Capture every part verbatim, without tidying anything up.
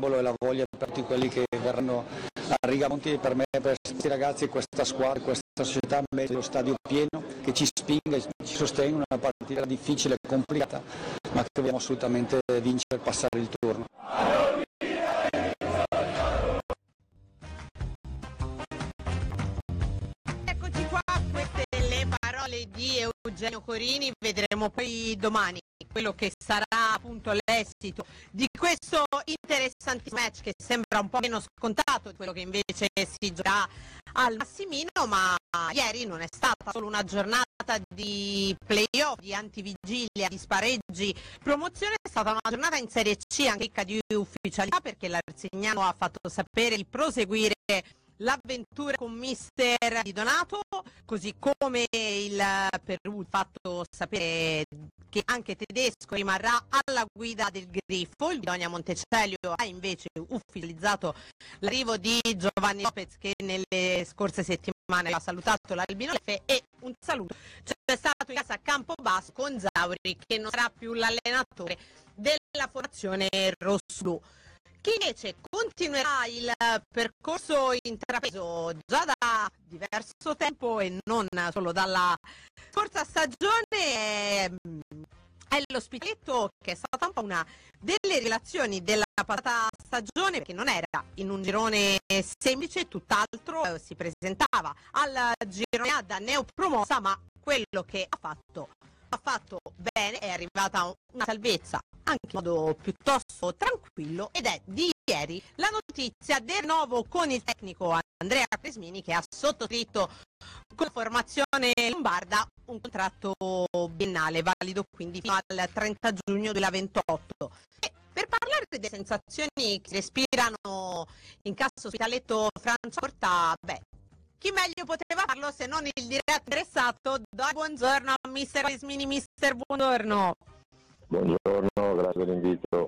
simbolo e la voglia per tutti quelli che verranno a Rigamonti. Per me, per questi ragazzi, questa squadra, questa società merita lo stadio pieno, che ci spinga e ci sostenga, una partita difficile e complicata, ma che dobbiamo assolutamente vincere per passare il turno. Eccoci qua, queste le parole di Eugenio Corini. Vedremo poi domani quello che sarà appunto l'esito di questo interessantissimo match, che sembra un po' meno scontato di quello che invece si giocherà al Massimino, ma ieri non è stata solo una giornata di playoff, di antivigilia, di spareggi, promozione, è stata una giornata in Serie C anche ricca di ufficialità, perché l'Arzignano ha fatto sapere il proseguire l'avventura con mister Di Donato, così come il Perù ha fatto sapere che anche Tedesco rimarrà alla guida del Grifo. Il Bidonia Montecelio ha invece ufficializzato l'arrivo di Giovanni Lopez, che nelle scorse settimane ha salutato l'Albino F, e un saluto c'è stato in casa a Campobasso con Zauri, che non sarà più l'allenatore della formazione rossblu. Chi invece continuerà il percorso intrapreso già da diverso tempo e non solo dalla scorsa stagione è, è lo Spitaletto, che è stata un po' una delle relazioni della passata stagione, perché non era in un girone semplice, tutt'altro, si presentava al girone A da neopromossa, ma quello che ha fatto ha fatto bene, è arrivata una salvezza anche in modo piuttosto tranquillo, ed è di ieri la notizia del rinnovo con il tecnico Andrea Cresmini, che ha sottoscritto con la formazione lombarda un contratto biennale valido quindi fino al trenta giugno duemilaventotto. E per parlare delle sensazioni che respirano in casa Spitaletto Franciacorta, beh, chi meglio poteva farlo se non il diretto interessato? Do buongiorno a mister Cresmini. Mister, buongiorno. Buongiorno, grazie per l'invito.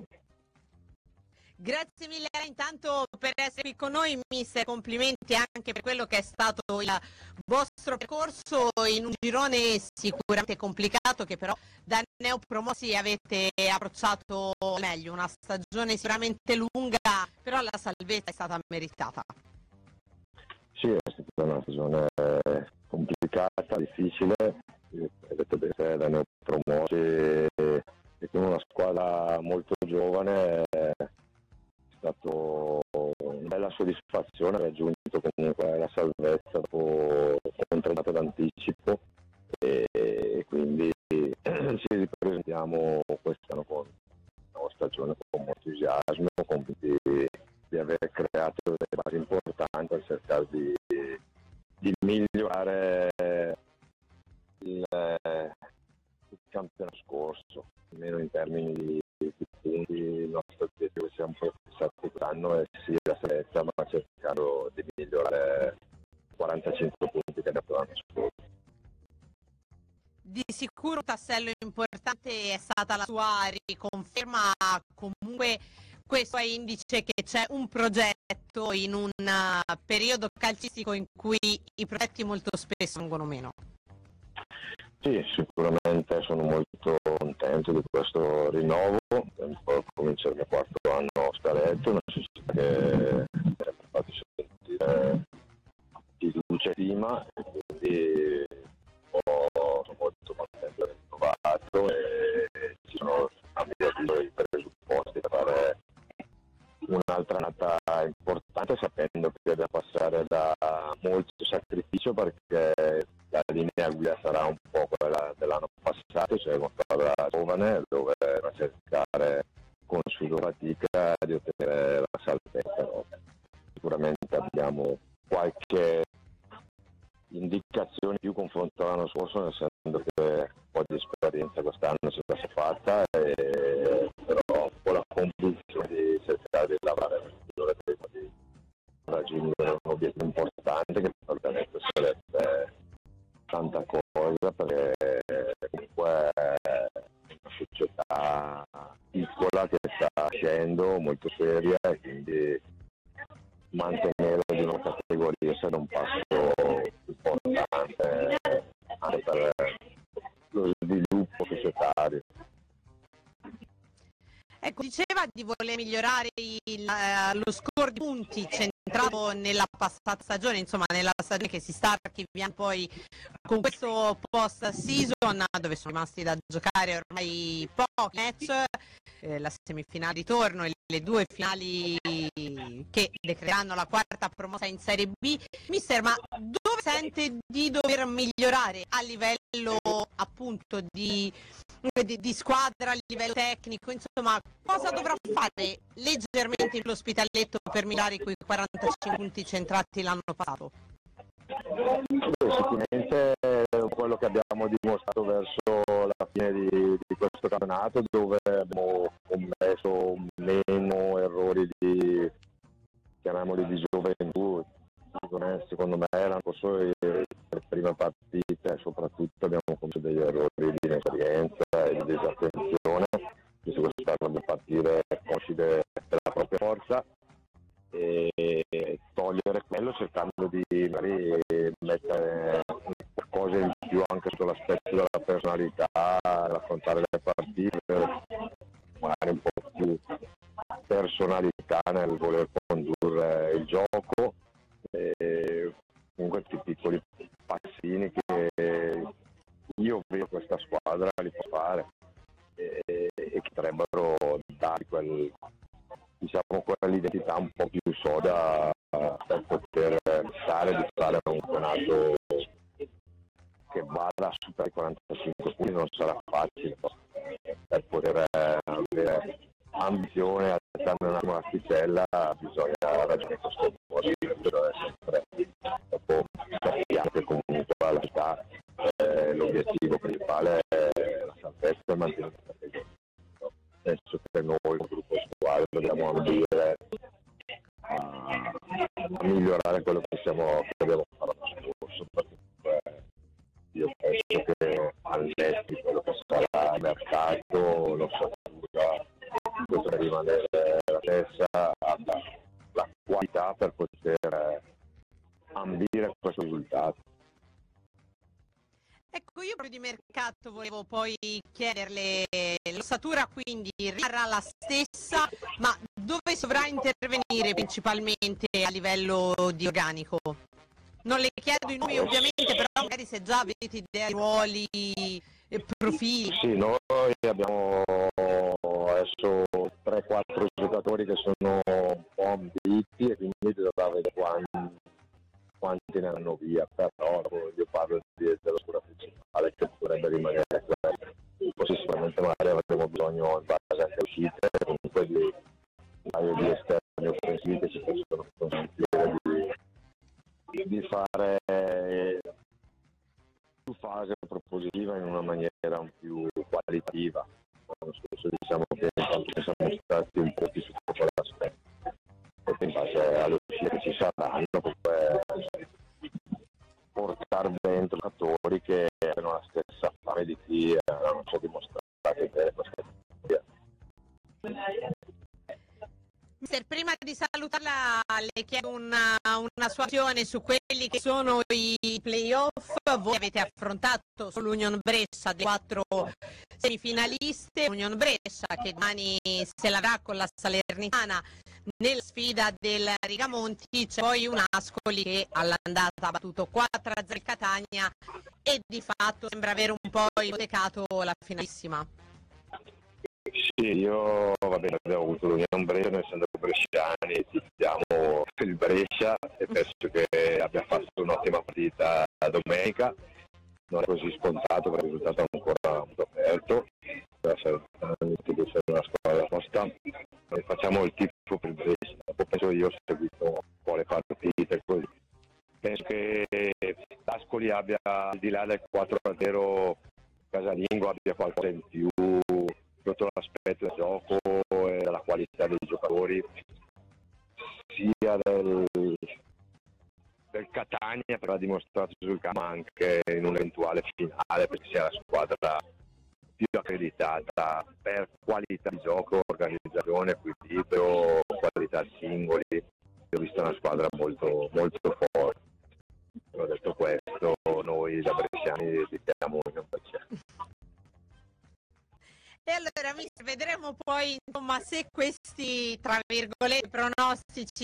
Grazie mille intanto per essere qui con noi, mister. Complimenti anche per quello che è stato il vostro percorso in un girone sicuramente complicato, che però da neopromossi avete approcciato meglio. Una stagione sicuramente lunga, però la salvezza è stata meritata. Sì, è stata una stagione complicata, difficile, hai detto bene, da neopromossi e con una squadra molto giovane. È stato una bella soddisfazione aver raggiunto comunque la salvezza dopo un trattato d'anticipo, e quindi ci ripresentiamo quest'anno con una nuova stagione con molto entusiasmo, convinti di aver creato delle basi importanti per cercare di, di migliorare il, il campionato scorso, almeno in termini di, di punti. Il nostro obiettivo che siamo fissati quest'anno è sì la salvezza, ma cercando di migliorare quarantacinque punti che abbiamo l'anno scorso. Di sicuro un tassello importante è stata la sua riconferma. Comunque questo è indice che c'è un progetto in un periodo calcistico in cui i progetti molto spesso vengono meno. Sì, sicuramente sono molto contento di questo rinnovo. Comincia il mio quarto anno a Spitaletto, una società che mi ha fatto sentire fiducia prima, e quindi oh, sono molto contento di aver trovato, e ci sono a mio avviso i presupposti per fare un'altra annata importante, sapendo che deve passare da molto sacrificio, perché la linea guida sarà un po' quella dell'anno passato, cioè una squadra giovane dove va a cercare con sudo fatica di ottenere la salvezza. No? Sicuramente abbiamo qualche indicazione più confronto all'anno scorso, essendo che un po' di esperienza quest'anno ce l'ha fatta, e però con la convinzione di cercare di lavorare per il migliore tempo, di raggiungere un obiettivo importante che ovviamente sarebbe tanta cosa, perché comunque è una società piccola che sta scendendo, molto seria, e quindi mantenere di una categoria sarà un passo importante anche per lo sviluppo societario. Ecco, diceva di voler migliorare il, lo score di punti centrato nella passata stagione, insomma nella stagione che si sta archiviando poi con questo post season, dove sono rimasti da giocare ormai pochi match, eh, la semifinale di ritorno e le due finali che decreteranno la quarta promossa in Serie B. Mister, ma dove sente di dover migliorare a livello appunto di, di, di squadra, a livello tecnico, insomma cosa dovrà fare leggermente l'Ospitaletto per migliorare quei quarantacinque punti centrati l'anno passato? Sicuramente quello che abbiamo dimostrato verso la fine di, di questo campionato, dove abbiamo commesso meno errori di, chiamiamoli, di gioventù. Secondo me erano solo le prime partite, soprattutto abbiamo commesso degli errori di inesperienza e di disattenzione, visto che stavano a partire consci de- della propria forza, e togliere quello cercando di magari mettere qualcosa in più anche sull'aspetto della personalità, raccontare le partite, magari un po' più personalità nel voler condurre il gioco, e comunque questi piccoli passini che io vedo questa squadra li può fare e, e che potrebbero dare quel, diciamo, quell'identità un po' più soda per poter pensare di fare un campionato che vada a superare i quarantacinque punti. Non sarà facile, per poter avere ambizione, alzando un attimo l'asticella, bisogna ragionare questo po' di sempre. Dopo sappiamo che comunque alla città eh, l'obiettivo principale è la salvezza e mantenere la categoria. Penso che noi come gruppo squadra dobbiamo ambire a, a migliorare quello che, siamo, che abbiamo fatto l'anno scorso, perché io penso che al netto di quello che sarà il mercato, l'ossatura potrà rimanere la stessa, abbia la qualità per poter ambire a questo risultato. Ecco, io proprio di mercato volevo poi chiederle, l'ossatura quindi rimarrà la stessa, ma dove si dovrà intervenire principalmente a livello di organico? Non le chiedo i nomi ovviamente, però magari se già avete idea di ruoli e profili. Sì, noi abbiamo adesso tre quattro giocatori che sono un po' ambiti e quindi dovrà vedere quanti, quanti ne hanno via, però io parlo di, dello scuola principale che potrebbe rimanere quella. Poi sicuramente magari avremo bisogno, in base alle uscite, comunque di un paio di esterni offensivi che ci possono consentire di, di fare più fase propositiva in una maniera un più qualitativa. L'anno scorso diciamo che siamo stati un po' più su quell'aspetto, e in base alle uscite che ci saranno comunque portare dentro giocatori che hanno la stessa fame di chi hanno già dimostrato bene questa categoria. Mister, prima di salutarla le chiedo una, una sua visione su quelli che sono i playoff. Voi avete affrontato l'Union Brescia delle quattro semifinaliste, l'Union Brescia che domani se l'avrà con la Salernitana nella sfida del Rigamonti. C'è poi un Ascoli che all'andata ha battuto quattro a zero il Catania e di fatto sembra aver un po' ipotecato la finalissima. Sì, io va bene, abbiamo avuto l'Union Brescia, noi essendo bresciani tifiamo il Brescia e penso che abbia fatto un'ottima partita domenica. Non è così scontato perché il risultato è ancora molto aperto, deve essere una squadra tosta. Noi facciamo il tifo per il Brescia, dopo penso io ho seguito un po' le partite così. Penso che Ascoli abbia, al di là del quattro a zero casalingo, abbia qualcosa in più sotto l'aspetto del gioco e della qualità dei giocatori, sia del, del Catania, però ha dimostrato sul campo anche in un'eventuale finale, perché sia la squadra più accreditata per qualità di gioco, organizzazione, equilibrio, qualità singoli. Ho visto una squadra molto, molto forte. Ho detto questo, noi da bresciani diciamo un E allora mister, vedremo poi insomma se questi tra virgolette pronostici